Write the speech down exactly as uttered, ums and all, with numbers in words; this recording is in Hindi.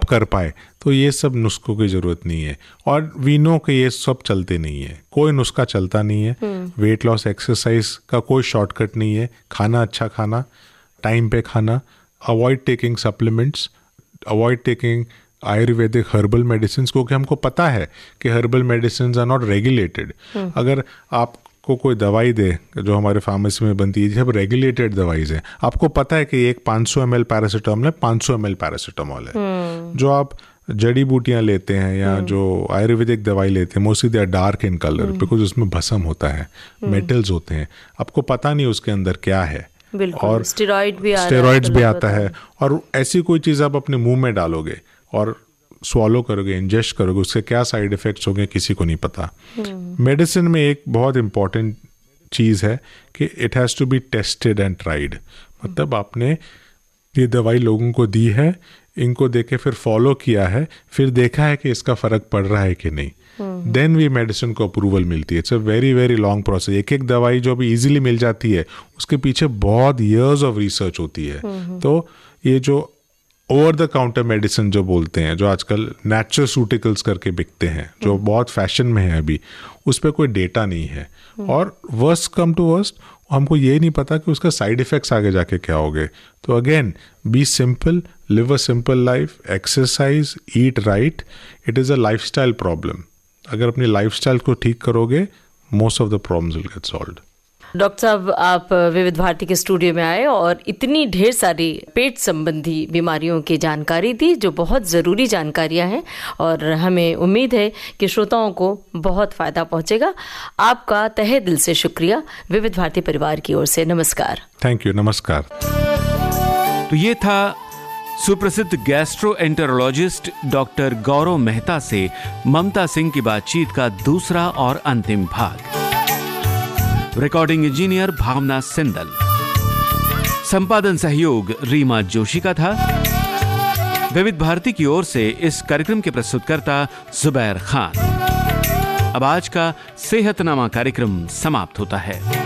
कर पाए, तो ये सब नुस्खों की ज़रूरत नहीं है। और वी नो कि ये सब चलते नहीं है, कोई नुस्खा चलता नहीं है। वेट लॉस एक्सरसाइज का कोई शॉर्टकट नहीं है। खाना अच्छा खाना, टाइम पे खाना, avoid taking supplements, avoid taking Ayurvedic herbal medicine, क्योंकि हमको पता है कि herbal medicine are not regulated. अगर आपको कोई दवाई दे जो हमारे फार्मेसी में बनती है, सब रेगुलेटेड दवाइज है, आपको पता है कि एक पाँच सौ एम एल पैरासीटामोल है, पाँच सौ एम एल पैरासीटामोल है। जो आप जड़ी बूटियां लेते हैं या जो आयुर्वेदिक दवाई लेते हैं, mostly they are dark in colour, because उसमें भस्म होता है, मेटल्स होते हैं, आपको पता नहीं उसके अंदर क्या है। और स्टेरॉइड भी स्टेरॉइड्स भी आता है। और ऐसी कोई चीज़ आप अपने मुंह में डालोगे और स्वॉलो करोगे, इंजेस्ट करोगे, उसके क्या साइड इफ़ेक्ट्स होंगे किसी को नहीं पता। मेडिसिन में एक बहुत इंपॉर्टेंट चीज़ है कि it has to be tested and tried. मतलब आपने ये दवाई लोगों को दी है, इनको देके फिर फॉलो किया है, फिर देखा है कि इसका फ़र्क पड़ रहा है कि नहीं, देन भी मेडिसिन को अप्रूवल मिलती है। It's a very very long process. एक एक दवाई जो भी इजीली मिल जाती है, उसके पीछे बहुत ईयर्स ऑफ रिसर्च होती है। तो ये जो ओवर द काउंटर मेडिसिन जो बोलते हैं, जो आजकल नेचुरसूटिकल्स करके बिकते हैं, जो बहुत फैशन में है अभी, उस पर कोई डेटा नहीं है। और वर्स्ट कम टू वर्स्ट, हमको ये नहीं पता कि उसका साइड इफ़ेक्ट्स आगे जाके क्या होंगे। तो again, B simple, live a simple life, exercise, eat right. It is a lifestyle problem. अगर अपनी लाइफस्टाइल को ठीक करोगे, most of the problems will get solved. Doctor साहब, आप विविध भारती के स्टूडियो में आए और इतनी ढेर सारी पेट संबंधी बीमारियों की जानकारी दी, जो बहुत ज़रूरी जानकारियां हैं, और हमें उम्मीद है कि श्रोताओं को बहुत फ़ायदा पहुंचेगा। आपका तहे दिल से शुक्रिया विविध भारती परिवार की ओर से। नमस्कार। Thank you. नमस्कार। तो ये था सुप्रसिद्ध गैस्ट्रोएंटेरोलॉजिस्ट डॉक्टर गौरव मेहता से ममता सिंह की बातचीत का दूसरा और अंतिम भाग। रिकॉर्डिंग इंजीनियर भावना सिंदल, संपादन सहयोग रीमा जोशी का था। विविध भारती की ओर से इस कार्यक्रम के प्रस्तुतकर्ता जुबैर खान। अब आज का सेहतनामा कार्यक्रम समाप्त होता है।